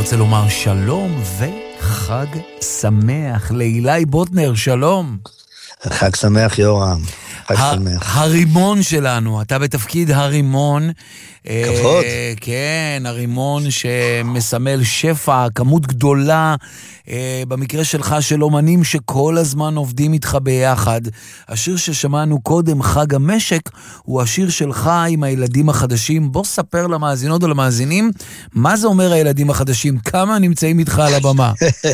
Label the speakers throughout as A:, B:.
A: רוצה לומר שלום וחג שמח לאילי בוטנר, שלום.
B: חג שמח יורם, חג שמח.
A: הרימון שלנו, אתה בתפקיד הרימון.
B: כבוד.
A: כן, הרימון שמסמל שפע, כמות גדולה, במקרה שלך של אומנים שכל הזמן עובדים איתך ביחד. השיר ששמענו קודם, חג המשק, הוא השיר שלך עם הילדים החדשים. בוא ספר למאזינות ולמאזינים, מה זה אומר הילדים החדשים? כמה נמצאים איתך על הבמה?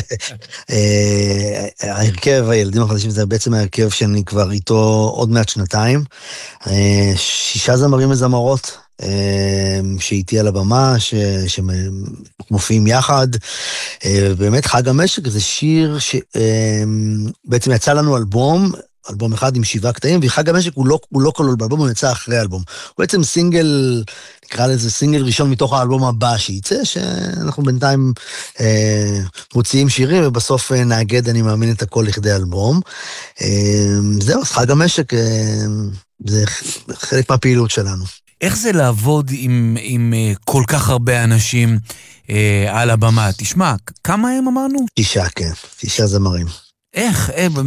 B: ההרכב, הילדים החדשים, זה בעצם ההרכב שאני כבר איתו עוד מעט שנתיים. 6 זמרים וזמרות. שאיתי על הבמה, שמופיעים יחד. באמת חג המשק זה שיר שבעצם יצא לנו אלבום אחד עם 7 קטעים, וחג המשק הוא לא כולל באלבום, הוא יצא אחרי האלבום. הוא בעצם סינגל, נקרא לזה סינגל ראשון מתוך האלבום הבא שייצא, שאנחנו בינתיים מוציאים שירים, ובסוף נאגד, אני מאמין, את הכל לכדי אלבום. זהו, חג המשק זה חלק מהפעילות שלנו.
A: איך זה לעבוד עם כל כך הרבה אנשים על הבמה? תשמע, כמה הם אמרנו?
B: 6, כן. 6 זמרים.
A: איך?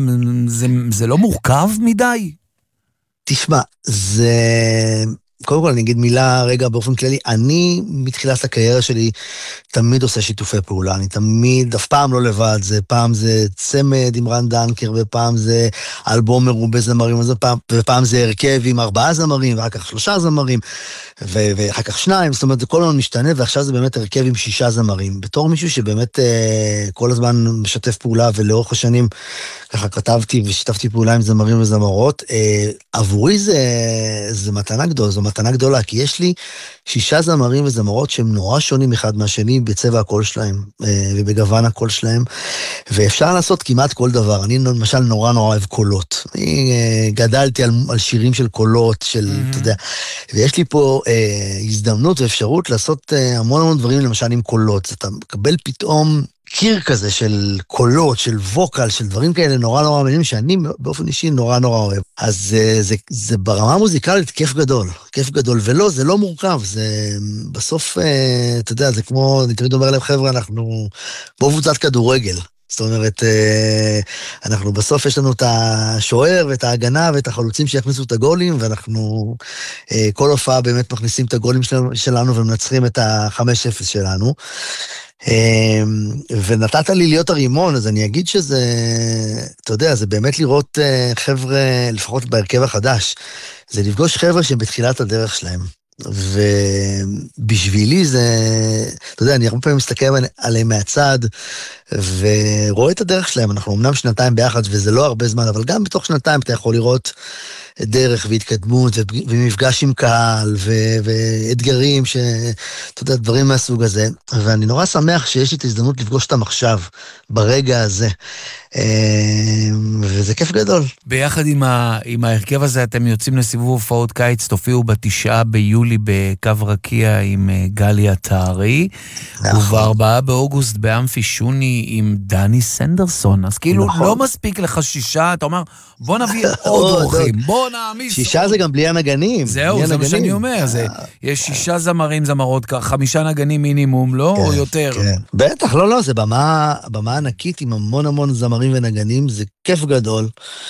A: זה לא מורכב מדי? תשמע,
B: זה... קודם כל אני אגיד מילה רגע באופן כללי, אני מתחילת הקריירה שלי תמיד עושה שיתופי פעולה, אני תמיד, אף פעם לא לבד, פעם זה צמד עם רן דנקר, ופעם זה אלבום מרובה זמרים, ופעם זה הרכב עם 4 זמרים, ואחר כך 3 זמרים, ואחר כך 2, זאת אומרת, זה כל הזמן משתנה, ועכשיו זה באמת הרכב עם 6 זמרים. בתור מישהו שבאמת כל הזמן משתף פעולה, ולאורך השנים ככה כתבתי ושיתפתי פעולה עם זמרים וזמרות, עבורי זה מתנה גדולה, זו מתנה גדולה, כי יש לי 6 זמרים וזמרות שהם נורא שונים אחד מהשני בצבע הקול שלהם, ובגוון הקול שלהם, ואפשר לעשות כמעט כל דבר. אני למשל נורא אוהב קולות. אני גדלתי על שירים של קולות, אתה יודע, ויש לי פה הזדמנות ואפשרות לעשות המון דברים, למשל עם קולות. אתה מקבל פתאום קיר כזה של קולות, של ווקל, של דברים כאלה נורא מעניינים, שאני באופן אישי נורא אוהב. אז זה ברמה המוזיקלית כיף גדול, ולא, זה לא מורכב, זה בסוף, אתה יודע, זה כמו, אני תמיד אומר להם, חבר'ה, אנחנו בוא קבוצת כדורגל. זאת אומרת, אנחנו בסוף יש לנו את השוער ואת ההגנה ואת החלוצים שיכניסו את הגולים, ואנחנו כל הופעה באמת מכניסים את הגולים שלנו ומנצחים את ה-5-0 שלנו. ונתת לי להיות הרימון, אז אני אגיד שזה, אתה יודע, זה באמת לראות חבר'ה, לפחות בהרכב החדש, זה לפגוש חבר'ה שהם בתחילת הדרך שלהם. ובשבילי זה, אתה יודע, אני הרבה פעמים מסתכל עליהם מהצד, ורואה את הדרך שלהם. אנחנו אמנם 2 ביחד, וזה לא הרבה זמן, אבל גם בתוך 2 אתה יכול לראות דרך והתקדמות, ומפגש עם קהל, ואתגרים, אתה יודע, דברים מהסוג הזה. ואני נורא שמח שיש לי את ההזדמנות לפגוש אותם עכשיו, ברגע הזה. וזה כיף גדול.
A: ביחד עם ההרכב הזה, אתם יוצאים לסיבוב הופעות קיץ, תופיעו ב9 ביולי בקו רקיע עם גלי עטרי, וב4 באוגוסט באמפי שוני עם דני סנדרסון. אז כאילו לא מספיק לך 6, אתה אומר, בוא נביא עוד אורחים, בוא נעמיס.
B: 6 זה גם בלי הנגנים.
A: זהו, זה מה שאני אומר, יש 6 זמרים, זמרות, 5 נגנים מינימום, לא? או יותר?
B: בטח, לא, זה במה ענקית עם המון זמרים ונגנים, זה כיף גדול.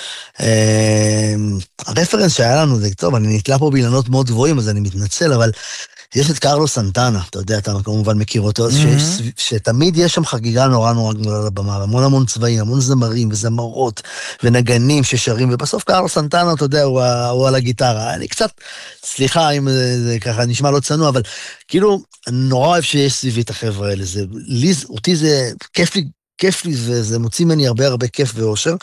B: הרפרנס שהיה לנו זה טוב, אני נתלה פה באילנות מאוד גבוהים, אז אני מתנצל, אבל יש את קרלוס סנטנה, אתה יודע, אתה כמובן מכיר אותו, שתמיד יש שם חגיגה נורא גדולה לבמה, המון צבעים, המון זמרים וזמרות ונגנים ששרים, ובסוף קרלוס סנטנה, אתה יודע, הוא על הגיטרה. אני קצת, סליחה אם זה ככה נשמע לא צנוע, אבל כאילו, אני נורא אוהב שיש סביבי את החבר'ה האלה, אותי זה כיף לי, וזה מוציא ממני הרבה כיף ואושר,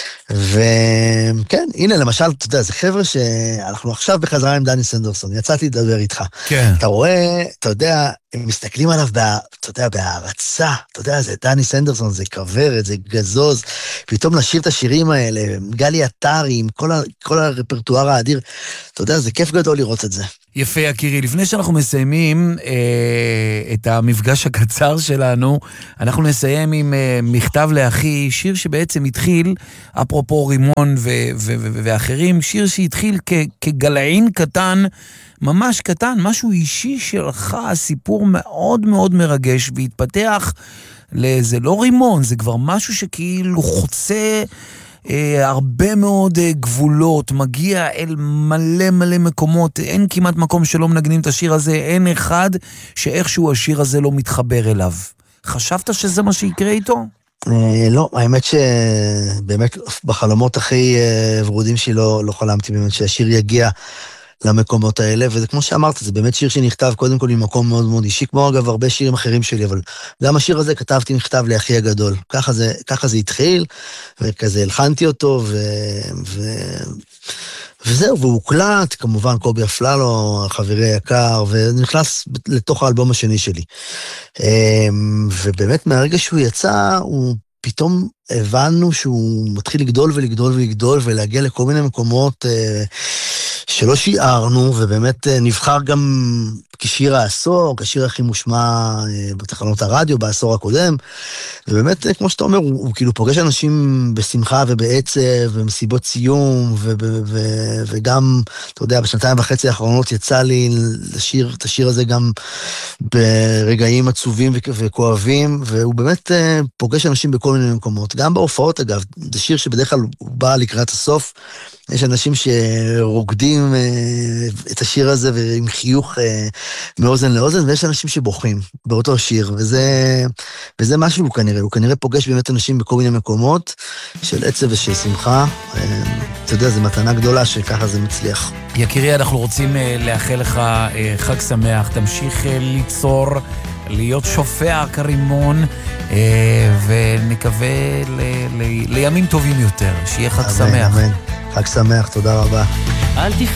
B: וכן, הנה למשל, אתה יודע, זה חבר'ה שאנחנו עכשיו בחזרה עם דני סנדרסון, יצאתי לדבר איתך, אתה רואה, אתה יודע, הם מסתכלים עליו, אתה יודע, בהערצה, אתה יודע, זה דני סנדרסון, זה כברת, זה גזוז, פתאום לשיר את השירים האלה, גלי עטרי, עם כל הרפרטואר האדיר, אתה יודע, זה כיף גדול לראות את זה.
A: יפה, יקירי. לפני שאנחנו מסיימים את המפגש הקצר שלנו, אנחנו נסיים עם מכתב לאחי, שיר שבעצם התחיל, אפרופו רימון ואחרים, שיר שהתחיל כגלעין קטן, ממש קטן, משהו אישי שלך, סיפור מאוד מאוד מרגש, והתפתח לאיזה לא רימון, זה כבר משהו שכאילו חוצה הרבה מאוד גבולות, מגיע אל מלא מלא מקומות, אין כמעט מקום שלא מנגנים את השיר הזה, אין אחד שאיכשהו השיר הזה לא מתחבר אליו. חשבת שזה מה שיקרה איתו?
B: לא, האמת שבאמת בחלומות הכי ורודים שלי לא חלמתי באמת שהשיר יגיע למקומות האלה, וזה כמו שאמרת, זה באמת שיר שנכתב קודם כל ממקום מאוד מאוד אישי, כמו אגב הרבה שירים אחרים שלי, אבל גם השיר הזה כתבתי מכתב לאחי הגדול, ככה זה התחיל, וכזה הלחנתי אותו, וזהו, והוא הוקלט, כמובן קובי אפללו, חברי היקר, ונכנס לתוך האלבום השני שלי. ובאמת מהרגע שהוא יצא, הוא פתאום הבנו שהוא מתחיל לגדול ולגדול ולגדול, ולהגיע לכל מיני מקומות שלא שיערנו, ובאמת נבחר גם כשיר העשור, כשיר הכי מושמע בתחנות הרדיו בעשור הקודם, ובאמת, כמו שאתה אומר, הוא כאילו פוגש אנשים בשמחה ובעצב, ומסיבות סיום, וגם, אתה יודע, בשנתיים וחצי האחרונות יצא לי לשיר את השיר הזה גם ברגעים עצובים וכואבים, והוא באמת פוגש אנשים בכל מיני מקומות, גם בהופעות אגב, זה שיר שבדרך כלל הוא בא לקראת הסוף, יש אנשים שרוקדים את השיר הזה ועם חיוך מאוזן לאוזן, ויש אנשים שבוכים באותו שיר, וזה משהו הוא כנראה פוגש באמת אנשים בכל מיני מקומות של עצב ושל שמחה. אתה יודע, זו מתנה גדולה שככה זה מצליח.
A: יקירי, אנחנו רוצים לאחל לך חג שמח, תמשיך ליצור, להיות שופע כרימון, ונקווה לימים טובים יותר, שיהיה חג שמח.
B: חג שמח, תודה רבה.